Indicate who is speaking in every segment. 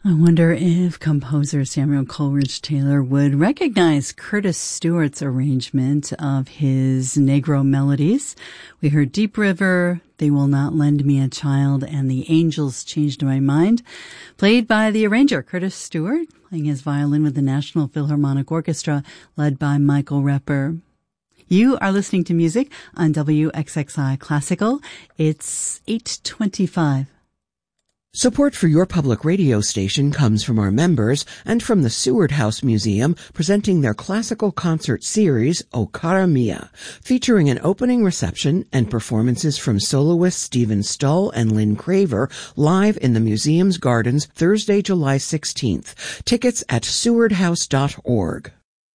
Speaker 1: I wonder if composer Samuel Coleridge Taylor would recognize Curtis Stewart's arrangement of his Negro melodies. We heard Deep River, They Will Not Lend Me a Child, and The Angels Changed My Mind, played by the arranger Curtis Stewart, playing his violin with the National Philharmonic Orchestra, led by Michael Repper. You are listening to music on WXXI Classical. It's 8:25.
Speaker 2: Support for your public radio station comes from our members and from the Seward House Museum presenting their classical concert series, O Cara Mia, featuring an opening reception and performances from soloists Stephen Stull and Lynn Craver live in the museum's gardens Thursday, July 16th. Tickets at sewardhouse.org.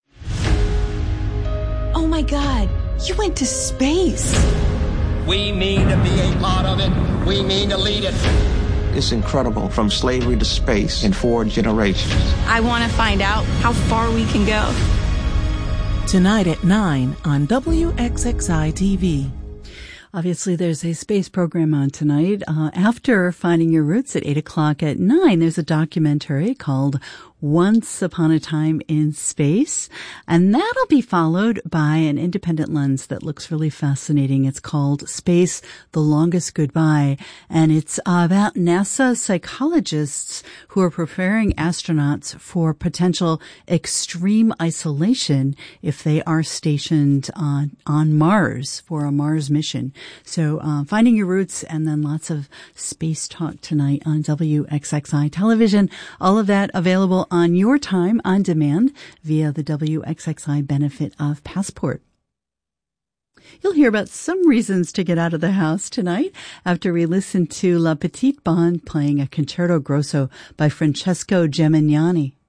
Speaker 3: Oh my God, you went to space.
Speaker 4: We mean to be a part of it. We mean to lead it.
Speaker 5: It's incredible, from slavery to space in 4 generations.
Speaker 3: I want to find out how far we can go.
Speaker 6: Tonight at 9 on WXXI TV.
Speaker 1: Obviously, there's a space program on tonight. After Finding Your Roots at 8 o'clock at 9, there's a documentary called Once Upon a Time in Space. And that'll be followed by an independent lens that looks really fascinating. It's called Space, The Longest Goodbye. And it's about NASA psychologists who are preparing astronauts for potential extreme isolation if they are stationed on Mars for a Mars mission. So Finding Your Roots and then lots of space talk tonight on WXXI television. All of that available on your time on demand via the WXXI benefit of Passport. You'll hear about some reasons to get out of the house tonight after we listen to La Petite Bande playing a concerto grosso by Francesco Gemignani.